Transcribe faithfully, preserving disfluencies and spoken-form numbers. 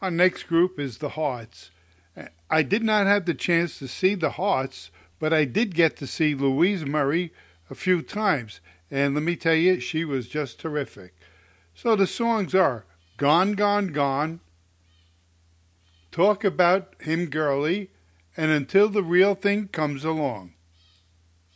Our next group is the Hearts. I did not have the chance to see the Hearts, but I did get to see Louise Murray a few times, and let me tell you, she was just terrific. So the songs are Gone, Gone, Gone, Talk About Him Girlie, and Until the Real Thing Comes Along.